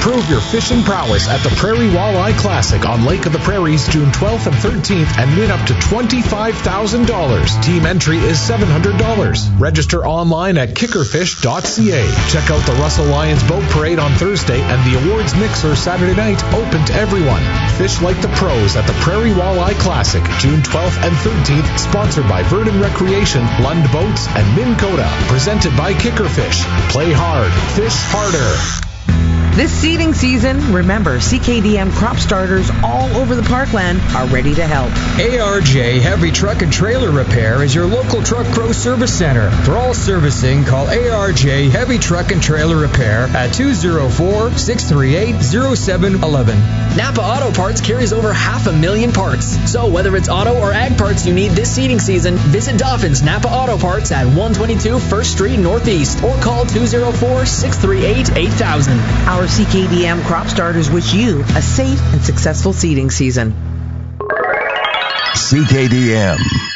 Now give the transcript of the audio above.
Prove your fishing prowess at the Prairie Walleye Classic on Lake of the Prairies, June 12th and 13th, and win up to $25,000. Team entry is $700. Register online at kickerfish.ca. Check out the Russell Lions Boat Parade on Thursday and the awards mixer Saturday night, open to everyone. Fish like the pros at the Prairie Walleye Classic, June 12th and 13th, sponsored by Verdon Recreation, Lund Boats, and Minn Kota. Presented by Kickerfish. Play hard, fish harder. This seeding season, remember, CKDM crop starters all over the parkland are ready to help. ARJ Heavy Truck and Trailer Repair is your local Truck Pro Service Center. For all servicing, call ARJ Heavy Truck and Trailer Repair at 204-638-0711. Napa Auto Parts carries over 500,000 parts. So whether it's auto or ag parts you need this seeding season, visit Dolphin's Napa Auto Parts at 122 1st Street Northeast or call 204-638-8000. Our CKDM crop starters wish you a safe and successful seeding season. CKDM.